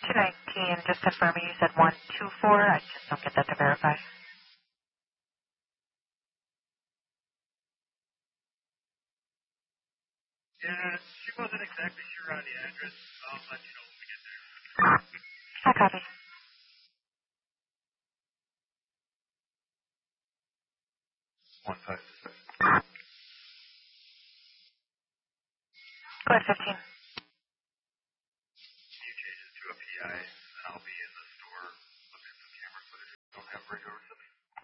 219, just confirming you said 124. I just don't get that to verify. Yeah, she wasn't exactly sure on the address. I'll let you know when we get there. I copy. One five. Go ahead, 15.